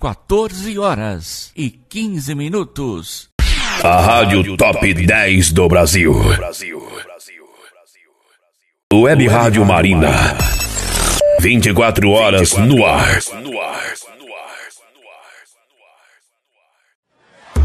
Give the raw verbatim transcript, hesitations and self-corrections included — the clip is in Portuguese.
quatorze horas e quinze minutos. A Rádio Top dez do Brasil. Web Rádio Marina. vinte e quatro horas no ar.